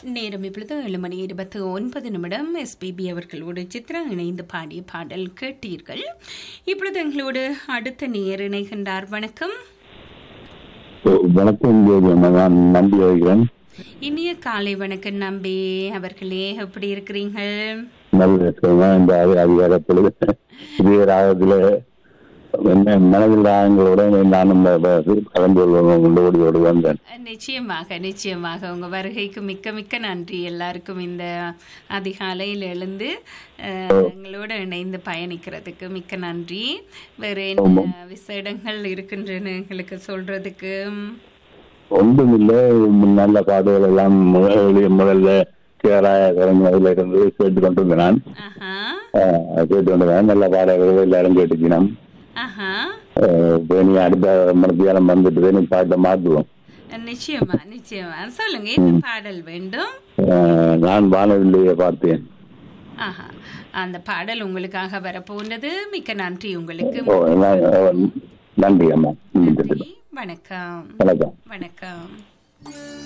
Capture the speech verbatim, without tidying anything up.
நேரம் இப்பொழுது ஏழு மணி இருபத்தி ஒன்பது நிமிடம். எஸ்பிபி அவர்களோடு சித்ரா இணைந்து பாடிய பாடல் கேட்டீர்கள். இப்பொழுது எங்களோடு அடுத்த நேர் இணைகின்றார். வணக்கம். வணக்கம், நான் நம்பி வருகிறேன். இனிய காலை வணக்கம் நம்பி அவர்களே, எப்படி இருக்கிறீர்கள்? நல்ல இந்த அதிகாரத்தில் இதே ராகத்தில் என்ன மனதில் ராகங்களோட நானும் கலந்து கொண்டு ஓடி ஓடி வந்தேன். நிச்சயமாக நிச்சயமாக உங்க வருகைக்கு மிக்க மிக்க நன்றி. எல்லாருக்கும் இந்த அதிகாலையில் எழுந்து எங்களோட இணைந்து பயணிக்கிறதுக்கு மிக்க நன்றி. வேற என்ன விசேடங்கள் இருக்கின்றன எங்களுக்கு சொல்றதுக்கு? ஒன்றும் இல்லை, நல்ல பாடல்கள் எல்லாம் முதல்ல கேராய கலைஞர்கள் இருந்து கேட்டு கொண்டிருந்தேன். நான் கேட்டு கொண்டிருந்தேன் நல்ல பாடல்கள் எல்லாரும் கேட்டுக்கணும். அடுத்த மனத்தியாலம் வந்துட்டு நீ பாட்டை மாற்றுவோம். நிச்சயமா நிச்சயமா சொல்லுங்க, என்ன பாடல் வேண்டும்? நான் வானவில்லையை பார்த்தேன். அந்த பாடல் உங்களுக்காக வரப்போனது. மிக்க நன்றி உங்களுக்கு. நன்றி அம்மா. வணக்கம். வணக்கம். வணக்கம்.